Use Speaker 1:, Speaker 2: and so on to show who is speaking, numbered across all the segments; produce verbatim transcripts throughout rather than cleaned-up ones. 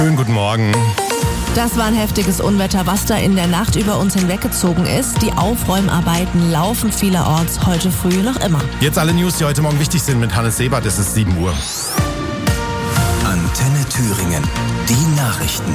Speaker 1: Schönen guten Morgen.
Speaker 2: Das war ein heftiges Unwetter, was da in der Nacht über uns hinweggezogen ist. Die Aufräumarbeiten laufen vielerorts heute früh noch immer.
Speaker 1: Jetzt alle News, die heute Morgen wichtig sind mit Hannes Sebert. Es ist sieben Uhr.
Speaker 3: Antenne Thüringen. Die Nachrichten.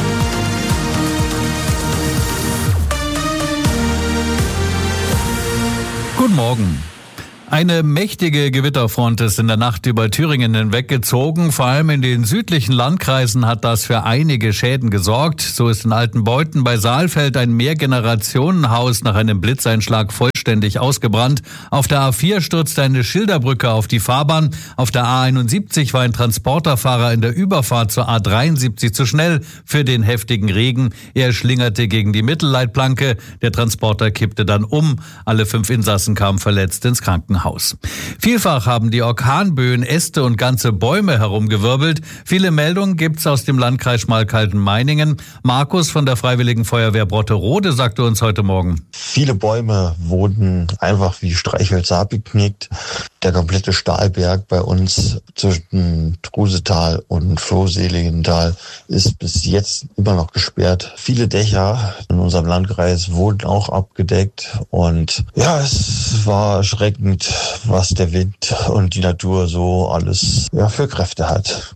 Speaker 4: Guten Morgen. Eine mächtige Gewitterfront ist in der Nacht über Thüringen hinweggezogen. Vor allem in den südlichen Landkreisen hat das für einige Schäden gesorgt. So ist in Altenbeuthen bei Saalfeld ein Mehrgenerationenhaus nach einem Blitzeinschlag vollständig ausgebrannt. Auf der A vier stürzte eine Schilderbrücke auf die Fahrbahn. Auf der A einundsiebzig war ein Transporterfahrer in der Überfahrt zur A dreiundsiebzig zu schnell für den heftigen Regen. Er schlingerte gegen die Mittelleitplanke. Der Transporter kippte dann um. Alle fünf Insassen kamen verletzt ins Krankenhaus. Haus. Vielfach haben die Orkanböen Äste und ganze Bäume herumgewirbelt. Viele Meldungen gibt's aus dem Landkreis Schmalkalden-Meiningen. Markus von der Freiwilligen Feuerwehr Brotterode sagte uns heute Morgen:
Speaker 5: Viele Bäume wurden einfach wie Streichhölzer abgeknickt. Der komplette Stahlberg bei uns zwischen Trusetal und Flohseligental ist bis jetzt immer noch gesperrt. Viele Dächer in unserem Landkreis wurden auch abgedeckt und ja, es war erschreckend, was der Wind und die Natur so alles ja, für Kräfte hat.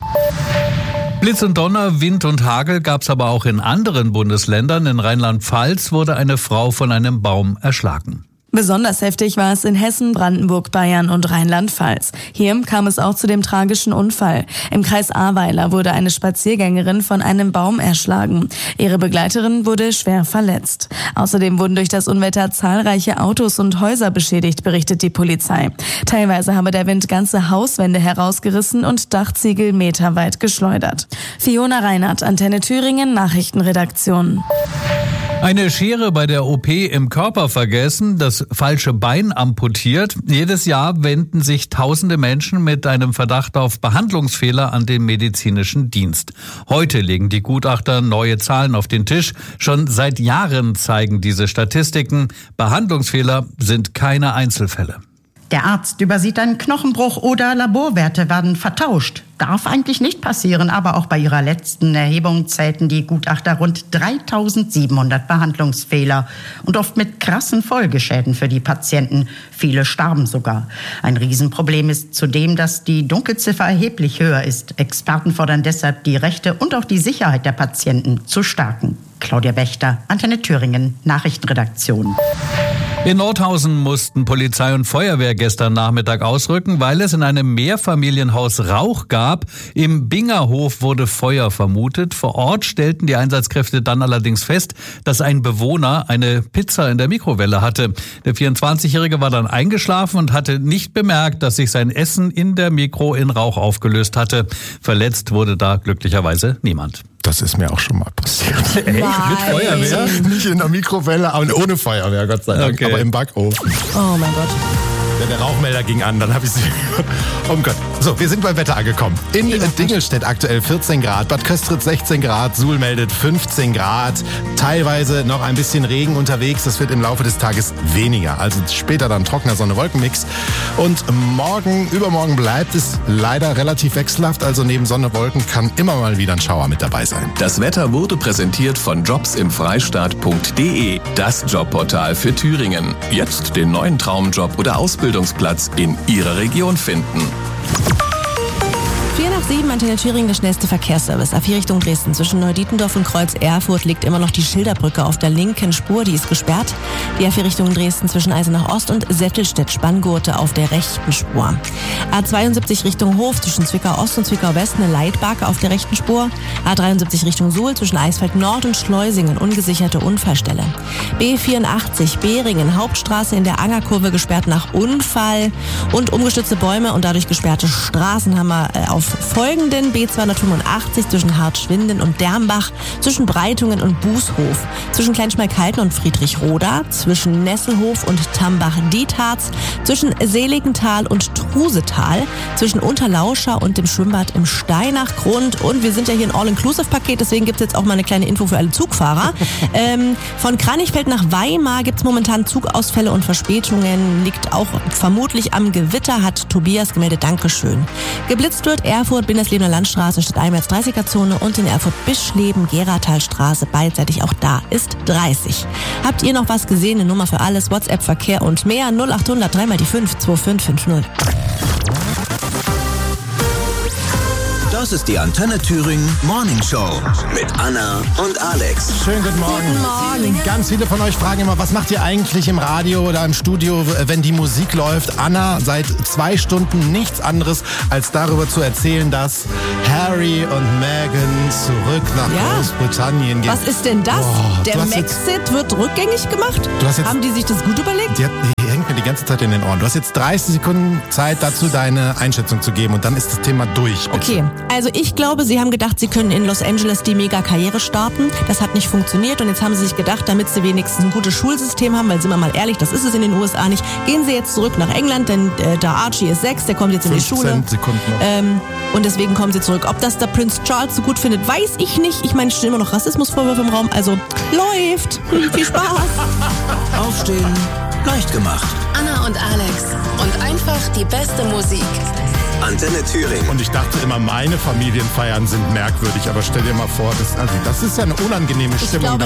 Speaker 4: Blitz und Donner, Wind und Hagel gab's aber auch in anderen Bundesländern. In Rheinland-Pfalz wurde eine Frau von einem Baum erschlagen.
Speaker 2: Besonders heftig war es in Hessen, Brandenburg, Bayern und Rheinland-Pfalz. Hier kam es auch zu dem tragischen Unfall. Im Kreis Ahrweiler wurde eine Spaziergängerin von einem Baum erschlagen. Ihre Begleiterin wurde schwer verletzt. Außerdem wurden durch das Unwetter zahlreiche Autos und Häuser beschädigt, berichtet die Polizei. Teilweise habe der Wind ganze Hauswände herausgerissen und Dachziegel meterweit geschleudert. Fiona Reinhardt, Antenne Thüringen, Nachrichtenredaktion.
Speaker 4: Eine Schere bei der O P im Körper vergessen, das falsche Bein amputiert. Jedes Jahr wenden sich tausende Menschen mit einem Verdacht auf Behandlungsfehler an den medizinischen Dienst. Heute legen die Gutachter neue Zahlen auf den Tisch. Schon seit Jahren zeigen diese Statistiken, Behandlungsfehler sind keine Einzelfälle.
Speaker 6: Der Arzt übersieht einen Knochenbruch oder Laborwerte werden vertauscht. Darf eigentlich nicht passieren, aber auch bei ihrer letzten Erhebung zählten die Gutachter rund dreitausendsiebenhundert Behandlungsfehler und oft mit krassen Folgeschäden für die Patienten. Viele starben sogar. Ein Riesenproblem ist zudem, dass die Dunkelziffer erheblich höher ist. Experten fordern deshalb, die Rechte und auch die Sicherheit der Patienten zu stärken. Claudia Wächter, Antenne Thüringen, Nachrichtenredaktion.
Speaker 4: In Nordhausen mussten Polizei und Feuerwehr gestern Nachmittag ausrücken, weil es in einem Mehrfamilienhaus Rauch gab. Im Bingerhof wurde Feuer vermutet. Vor Ort stellten die Einsatzkräfte dann allerdings fest, dass ein Bewohner eine Pizza in der Mikrowelle hatte. Der vierundzwanzigjährige war dann eingeschlafen und hatte nicht bemerkt, dass sich sein Essen in der Mikro in Rauch aufgelöst hatte. Verletzt wurde da glücklicherweise niemand.
Speaker 1: Das ist mir auch schon mal passiert.
Speaker 2: Echt? Mit
Speaker 1: Feuerwehr? Nicht in der Mikrowelle, aber ohne Feuerwehr, Gott sei Dank.
Speaker 4: Okay.
Speaker 1: Aber im Backofen.
Speaker 2: Oh mein Gott.
Speaker 1: Ja, der Rauchmelder ging an, dann habe ich sie gehört. Oh Gott. So, wir sind beim Wetter angekommen. In Dingelstedt aktuell vierzehn Grad, Bad Köstritz sechzehn Grad, Suhl meldet fünfzehn Grad. Teilweise noch ein bisschen Regen unterwegs. Das wird im Laufe des Tages weniger. Also später dann trockener Sonne-Wolken-Mix. Und morgen, übermorgen bleibt es leider relativ wechselhaft. Also neben Sonne, Wolken kann immer mal wieder ein Schauer mit dabei sein.
Speaker 3: Das Wetter wurde präsentiert von jobs im freistaat punkt de, das Jobportal für Thüringen. Jetzt den neuen Traumjob oder Ausbildungsplatz in Ihrer Region finden.
Speaker 2: vier nach sieben, Antenne Thüringen, der schnellste Verkehrsservice. A vier Richtung Dresden. Zwischen Neudietendorf und Kreuz Erfurt liegt immer noch die Schilderbrücke auf der linken Spur. Die ist gesperrt. Die A vier Richtung Dresden zwischen Eisenach Ost und Settelstedt Spanngurte auf der rechten Spur. A zweiundsiebzig Richtung Hof zwischen Zwickau Ost und Zwickau West eine Leitbarke auf der rechten Spur. A dreiundsiebzig Richtung Suhl zwischen Eisfeld Nord und Schleusingen ungesicherte Unfallstelle. B vierundachtzig Beringen Hauptstraße in der Angerkurve gesperrt nach Unfall und umgestürzte Bäume und dadurch gesperrte Straßen haben wir äh, auf folgenden: B zweihundertfünfundachtzig zwischen Hartschwinden und Dermbach, zwischen Breitungen und Bußhof, zwischen Kleinschmalkalden und Friedrichroda, zwischen Nesselhof und Tambach-Dietharz, zwischen Seligenthal und Trusetal, zwischen Unterlauscha und dem Schwimmbad im Steinachgrund. Und wir sind ja hier ein All-Inclusive-Paket, deswegen gibt es jetzt auch mal eine kleine Info für alle Zugfahrer. ähm, von Kranichfeld nach Weimar gibt es momentan Zugausfälle und Verspätungen. Liegt auch vermutlich am Gewitter, hat Tobias gemeldet. Dankeschön. Geblitzt wird Erfurt, Binderslebener Landstraße statt einwärts dreißiger-Zone und in Erfurt-Bischleben-Geratalstraße beidseitig. Auch da ist dreißig. Habt ihr noch was gesehen? Eine Nummer für alles, WhatsApp, Verkehr und mehr. null acht hundert drei mal die fünf zwei fünf fünf null.
Speaker 7: Das ist die Antenne Thüringen Morning Show mit Anna und Alex.
Speaker 1: Schönen guten Morgen.
Speaker 2: Guten Morgen.
Speaker 1: Ganz viele von euch fragen immer, was macht ihr eigentlich im Radio oder im Studio, wenn die Musik läuft? Anna, seit zwei Stunden nichts anderes, als darüber zu erzählen, dass Harry und Meghan zurück nach
Speaker 2: Ja.
Speaker 1: Großbritannien gehen.
Speaker 2: Was ist denn das?
Speaker 1: Boah,
Speaker 2: Der
Speaker 1: du hast jetzt-
Speaker 2: Maxit wird rückgängig gemacht?
Speaker 1: Du hast jetzt-
Speaker 2: Haben die sich das gut überlegt?
Speaker 1: Die, hat, die hängt mir die ganze Zeit in den Ohren. Du hast jetzt dreißig Sekunden Zeit dazu, deine Einschätzung zu geben und dann ist das Thema durch. Bitte.
Speaker 2: Okay, also ich glaube, sie haben gedacht, sie können in Los Angeles die Mega-Karriere starten. Das hat nicht funktioniert und jetzt haben sie sich gedacht, damit sie wenigstens ein gutes Schulsystem haben, weil sind wir mal ehrlich, das ist es in den U S A nicht, gehen sie jetzt zurück nach England, denn äh, der Archie ist sechs, der kommt jetzt in die Schule.
Speaker 1: fünfzehn Sekunden noch.
Speaker 2: Ähm, und deswegen kommen sie zurück. Ob das der Prinz Charles so gut findet, weiß ich nicht. Ich meine, es stehen immer noch Rassismusvorwürfe im Raum, also läuft. Viel Spaß.
Speaker 7: Aufstehen, leicht gemacht.
Speaker 8: Anna und Alex. Und einfach die beste Musik.
Speaker 7: Antenne Thüringen.
Speaker 1: Und ich dachte immer, meine Familienfeiern sind merkwürdig, aber stell dir mal vor, das, also das ist ja eine unangenehme
Speaker 2: Ich
Speaker 1: Stimmung.
Speaker 2: glaube,